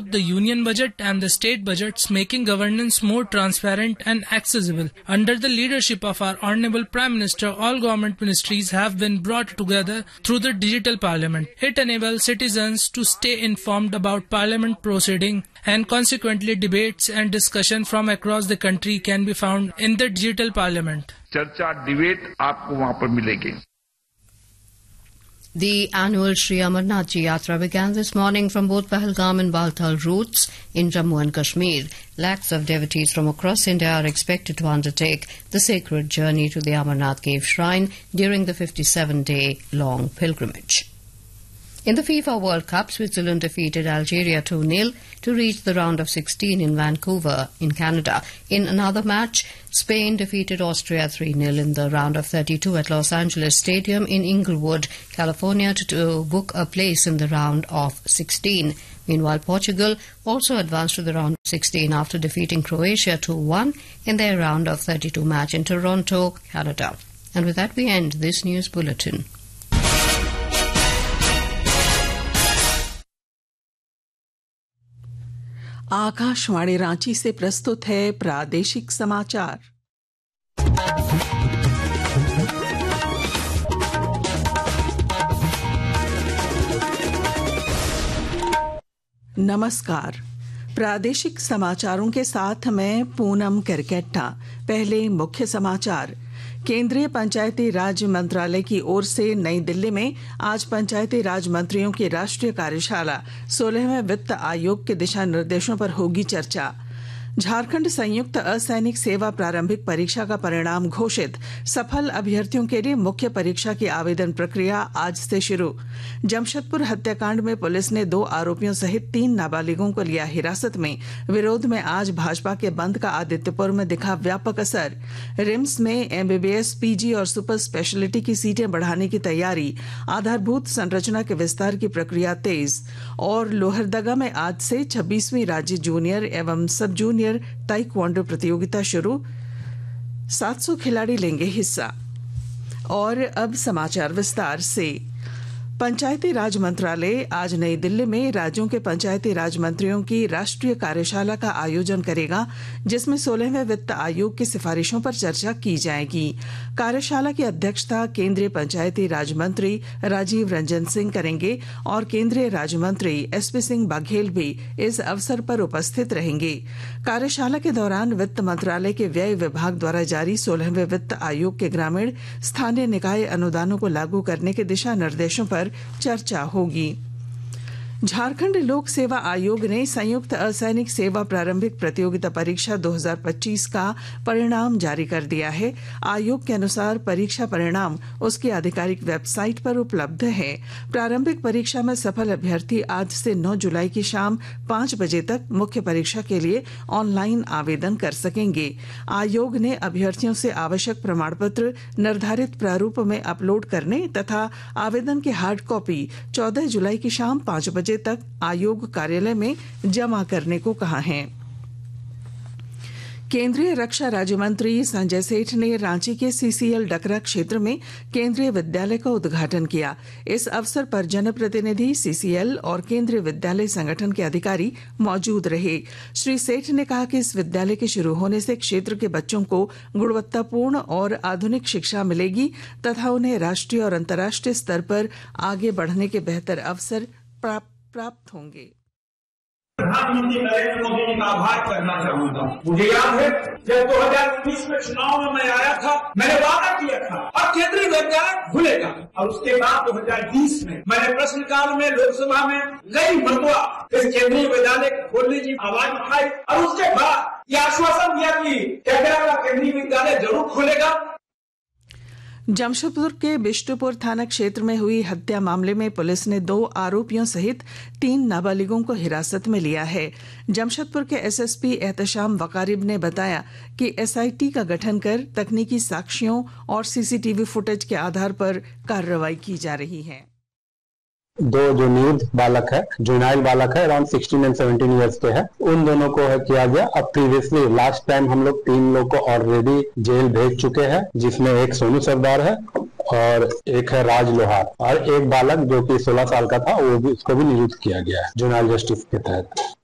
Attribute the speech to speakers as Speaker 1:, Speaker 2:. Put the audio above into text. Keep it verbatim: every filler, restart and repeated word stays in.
Speaker 1: both the union budget and the state budgets, making governance more transparent and accessible. Under the leadership of our Honorable Prime Minister, all government ministries have been brought together through the digital parliament. It enables citizens to stay informed about parliament proceeding, and consequently debates and discussion from across the country can be found in the digital parliament.
Speaker 2: चर्चा debate आपको वहां पर मिलेगी.
Speaker 3: The annual Sri Amarnath Ji Yatra began this morning from both Pahalgam and Baltal routes in Jammu and Kashmir. Lakhs of devotees from across India are expected to undertake the sacred journey to the Amarnath Cave Shrine during the fifty-seven day long pilgrimage. In the FIFA World Cup, Switzerland defeated Algeria two nil to reach the round of sixteen in Vancouver, in Canada. In another match, Spain defeated Austria three nil in the round of thirty-two at Los Angeles Stadium in Inglewood, California, to, to book a place in the round of sixteen. Meanwhile, Portugal also advanced to the round of sixteen after defeating Croatia two one in their round of thirty-two match in Toronto, Canada. And with that, we end this news bulletin.
Speaker 4: Akashvani Ranchi से प्रस्तुत है प्रादेशिक समाचार. नमस्कार. प्रादेशिक समाचारों के साथ मैं पूनम करकेट्टा. पहले मुख्य समाचार. केंद्रीय पंचायती राज मंत्रालय की ओर से नई दिल्ली में आज पंचायती राज मंत्रियों की राष्ट्रीय कार्यशाला सोलहवें वित्त आयोग के दिशा निर्देशों पर होगी चर्चा. झारखंड संयुक्त असैनिक सेवा प्रारंभिक परीक्षा का परिणाम घोषित. सफल अभ्यर्थियों के लिए मुख्य परीक्षा की आवेदन प्रक्रिया आज से शुरू. जमशेदपुर हत्याकांड में पुलिस ने दो आरोपियों सहित तीन नाबालिगों को लिया हिरासत में. विरोध में आज भाजपा के बंद का आदित्यपुर में दिखा व्यापक असर. रिम्स में एमबीबीएस, पीजी और सुपर स्पेशलिटी की सीटें बढ़ाने की तैयारी. आधारभूत संरचना के विस्तार की प्रक्रिया तेज. और लोहरदगा में आज से छब्बीसवीं राज्य जूनियर एवं सब जूनियर ताइक्वांडो प्रतियोगिता शुरू. सात सौ खिलाड़ी लेंगे हिस्सा. और अब समाचार विस्तार से. पंचायती राज मंत्रालय आज नई दिल्ली में राज्यों के पंचायती राज मंत्रियों की राष्ट्रीय कार्यशाला का आयोजन करेगा, जिसमें सोलहवें वित्त आयोग की सिफारिशों पर चर्चा की जाएगी. कार्यशाला की अध्यक्षता केंद्रीय पंचायती राज मंत्री राजीव रंजन सिंह करेंगे और केंद्रीय राज्य मंत्री एसपी सिंह बघेल भी इस अवसर पर उपस्थित रहेंगे. कार्यशाला के दौरान वित्त मंत्रालय के व्यय विभाग द्वारा जारी सोलहवें वित्त आयोग के ग्रामीण स्थानीय निकाय अनुदानों को लागू करने के दिशा निर्देशों पर चर्चा होगी. झारखंड लोक सेवा आयोग ने संयुक्त असैनिक सेवा प्रारंभिक प्रतियोगिता परीक्षा दो हज़ार पच्चीस का परिणाम जारी कर दिया है. आयोग के अनुसार परीक्षा परिणाम उसकी आधिकारिक वेबसाइट पर उपलब्ध है. प्रारंभिक परीक्षा में सफल अभ्यर्थी आज से नौ जुलाई की शाम पांच बजे तक मुख्य परीक्षा के लिए ऑनलाइन आवेदन कर सकेंगे. आयोग ने अभ्यर्थियों से आवश्यक प्रमाण पत्र निर्धारित प्रारूप में अपलोड करने तथा आवेदन की हार्ड कॉपी चौदह जुलाई की शाम पांच बजे तक आयोग कार्यालय में जमा करने को कहा है. केंद्रीय रक्षा राज्य मंत्री संजय सेठ ने रांची के सीसीएल डकरा क्षेत्र में केंद्रीय विद्यालय का उद्घाटन किया. इस अवसर पर जनप्रतिनिधि, सीसीएल और केंद्रीय विद्यालय संगठन के अधिकारी मौजूद रहे. श्री सेठ ने कहा कि इस विद्यालय के शुरू होने से क्षेत्र के बच्चों को गुणवत्तापूर्ण और आधुनिक शिक्षा मिलेगी तथा उन्हें राष्ट्रीय और अंतर्राष्ट्रीय स्तर पर आगे बढ़ने के बेहतर अवसर प्राप्त होंगे.
Speaker 5: प्रधानमंत्री नरेंद्र मोदी जी का आभार करना चाहूंगा. मुझे याद है जब दो हज़ार उन्नीस में चुनाव में मैं आया था, मैंने वादा किया था और केंद्रीय विद्यालय खुलेगा. और उसके बाद दो हज़ार बीस में मैंने प्रश्नकाल में लोकसभा में कई मरतबा इस केंद्रीय विद्यालय खोलने की आवाज उठाई और उसके बाद यह आश्वासन दिया कि केंद्रीय विद्यालय जरूर खुलेगा.
Speaker 4: जमशेदपुर के बिष्टुपुर थाना क्षेत्र में हुई हत्या मामले में पुलिस ने दो आरोपियों सहित तीन नाबालिगों को हिरासत में लिया है. जमशेदपुर के एसएसपी एहतशाम वकारिब ने बताया कि एसआईटी का गठन कर तकनीकी साक्ष्यों और सीसीटीवी फुटेज के आधार पर कार्रवाई की जा रही है.
Speaker 6: दो जो न्यूड बालक है, जुनाइल बालक है, around sixteen and seventeen years के है, उन दोनों को है किया गया. अब प्रीवियसली लास्ट टाइम हम लोग तीन लोग को ऑलरेडी जेल भेज चुके हैं, जिसमें एक सोनू सरदार है और एक है राज लोहार और एक बालक जो कि सोलह साल का था, वो भी उसको भी नियुक्त किया गया है जुनाइल जस्टिस के तहत.